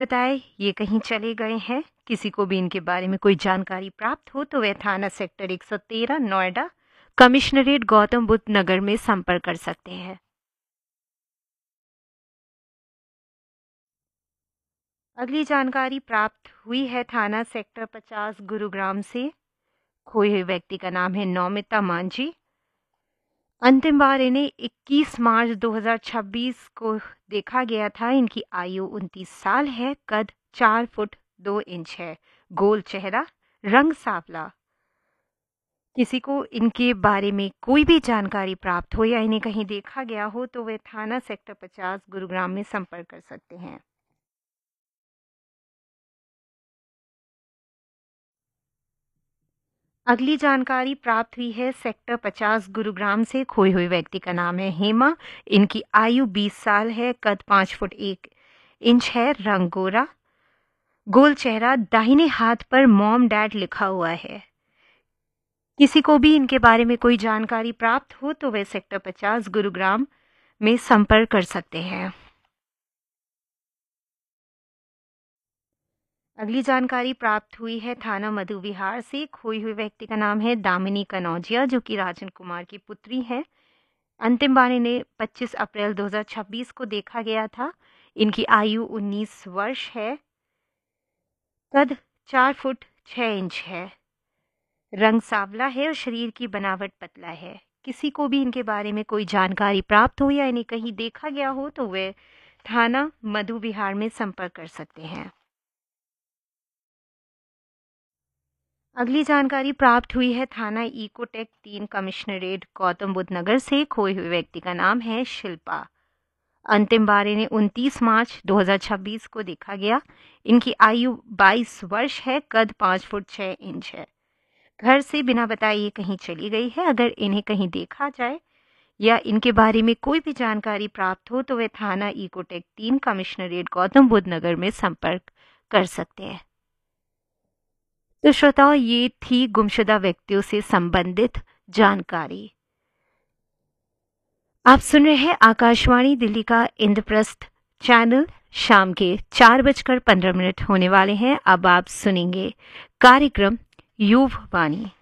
बताए ये कहीं चले गए हैं। किसी को भी इनके बारे में कोई जानकारी प्राप्त हो तो वे थाना सेक्टर 113 नोएडा कमिश्नरेट गौतम बुद्ध नगर में संपर्क कर सकते हैं। अगली जानकारी प्राप्त हुई है थाना सेक्टर 50 गुरुग्राम से। खोए हुए व्यक्ति का नाम है नौमिता मांझी। अंतिम बार इन्हें 21 मार्च 2026 को देखा गया था। इनकी आयु 29 साल है। कद 4 फुट 2 इंच है। गोल चेहरा, रंग सांवला। किसी को इनके बारे में कोई भी जानकारी प्राप्त हो या इन्हें कहीं देखा गया हो तो वे थाना सेक्टर 50 गुरुग्राम में संपर्क कर सकते हैं। अगली जानकारी प्राप्त हुई है सेक्टर 50 गुरुग्राम से। खोए हुए व्यक्ति का नाम है हेमा। इनकी आयु 20 साल है। कद 5 फुट 1 इंच है। रंग गोरा, गोल चेहरा, दाहिने हाथ पर मॉम डैड लिखा हुआ है। किसी को भी इनके बारे में कोई जानकारी प्राप्त हो तो वे सेक्टर 50 गुरुग्राम में संपर्क कर सकते हैं। अगली जानकारी प्राप्त हुई है थाना मधु विहार से। खोई हुए व्यक्ति का नाम है दामिनी कनौजिया, जो कि राजन कुमार की पुत्री है। अंतिम बार इन्हें 25 अप्रैल 2026 को देखा गया था। इनकी आयु 19 वर्ष है। कद 4 फुट 6 इंच है। रंग सांवला है और शरीर की बनावट पतला है। किसी को भी इनके बारे में कोई जानकारी प्राप्त हो या इन्हें कहीं देखा गया हो तो वे थाना मधु विहार में संपर्क कर सकते हैं। अगली जानकारी प्राप्त हुई है थाना इकोटेक 3 कमिश्नरेट गौतम बुद्ध नगर से। खोए हुए व्यक्ति का नाम है शिल्पा। अंतिम बार इन्हें 29 मार्च 2026 को देखा गया। इनकी आयु 22 वर्ष है। कद 5 फुट 6 इंच है। घर से बिना बताए ये कहीं चली गई है। अगर इन्हें कहीं देखा जाए या इनके बारे में कोई भी जानकारी प्राप्त हो तो वे थाना इकोटेक 3 कमिश्नरेट गौतम बुद्ध नगर में संपर्क कर सकते हैं। तो श्रोताओं, ये थी गुमशुदा व्यक्तियों से संबंधित जानकारी। आप सुन रहे हैं आकाशवाणी दिल्ली का इंद्रप्रस्थ चैनल। शाम के 4:15 होने वाले हैं। अब आप सुनेंगे कार्यक्रम युव वाणी।